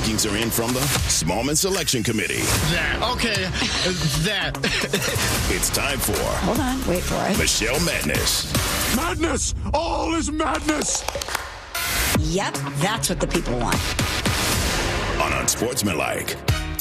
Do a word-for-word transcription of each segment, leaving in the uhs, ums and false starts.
rankings are in from the Smallman Selection Committee. That. Okay. that. It's time for... Hold on. Wait for it. Michelle Madness. Madness! All is madness! Yep, that's what the people want. On Unsportsmanlike.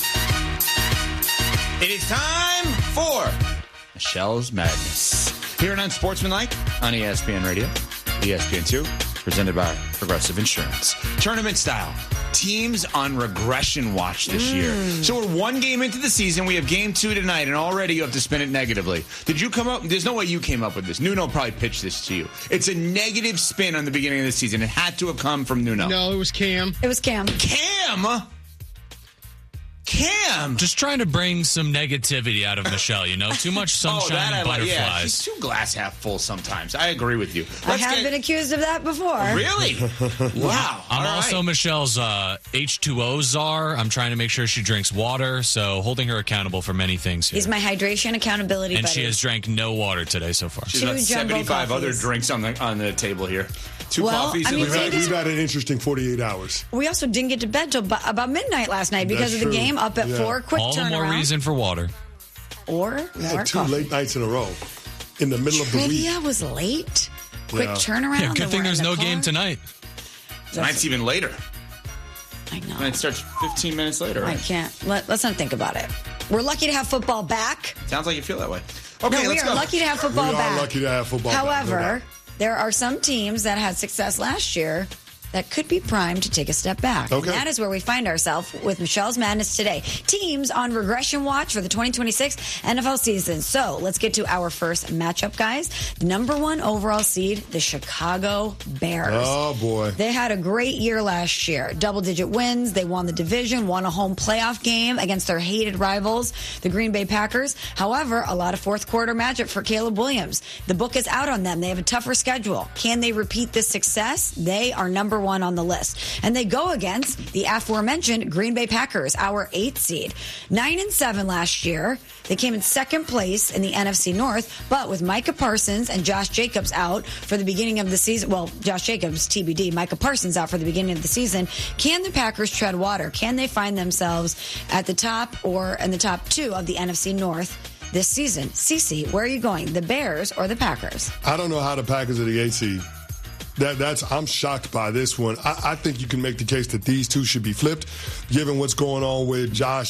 It is time for Michelle's Madness. Here on Unsportsmanlike on E S P N Radio, E S P N two, presented by Progressive Insurance. Tournament style. Teams on regression watch this mm. year. So we're one game into the season. We have game two tonight, and already you have to spin it negatively. Did you come up? There's no way you came up with this. Nuno probably pitched this to you. It's a negative spin on the beginning of the season. It had to have come from Nuno. No, it was Cam. It was Cam. Cam? Cam! Just trying to bring some negativity out of Michelle, you know? Too much sunshine oh, and butterflies. Yeah, she's too glass half full sometimes. I agree with you. Let's I have get... been accused of that before. Really? Wow. I'm All also right. Michelle's uh, H two O czar. I'm trying to make sure she drinks water, so holding her accountable for many things here. He's my hydration accountability and buddy. she has drank no water today so far. She's Two got seventy-five other coffees. drinks on the on the table here. Two well, coffees. I mean, We've had, maybe- we've had an interesting forty-eight hours. We also didn't get to bed till bu- about midnight last night because That's of the true. game. Up at Yeah. four, quick All the turnaround. more reason for water. Or We more had two coffee. late nights in a row in the middle of the week. Trivia was late. Quick Yeah. turnaround. Yeah, good then thing we're there's in the no car. game tonight. Tonight's even later. I know. And it starts fifteen minutes later. I Right? can't. Let, let's not think about it. We're lucky to have football back. Sounds like you feel that way. Okay, no, we let's are go. lucky to have football We are back. lucky to have football back, no However, doubt. there are some teams that had success last year that could be primed to take a step back. Okay. And that is where we find ourselves with Michelle's Madness today. Teams on regression watch for the twenty twenty-six N F L season. So let's get to our first matchup, guys. The number one overall seed, the Chicago Bears. Oh, boy. They had a great year last year. Double-digit wins. They won the division, won a home playoff game against their hated rivals, the Green Bay Packers. However, a lot of fourth-quarter matchup for Caleb Williams. The book is out on them. They have a tougher schedule. Can they repeat this success? They are number one on the list. And they go against the aforementioned Green Bay Packers, our eighth seed. Nine and seven last year. They came in second place in the N F C North, but with Micah Parsons and Josh Jacobs out for the beginning of the season, well, Josh Jacobs, T B D, Micah Parsons out for the beginning of the season, can the Packers tread water? Can they find themselves at the top or in the top two of the N F C North this season? Cece, where are you going? The Bears or the Packers? I don't know how the Packers are the eighth seed. That, that's I'm shocked by this one. I, I think you can make the case that these two should be flipped, given what's going on with Josh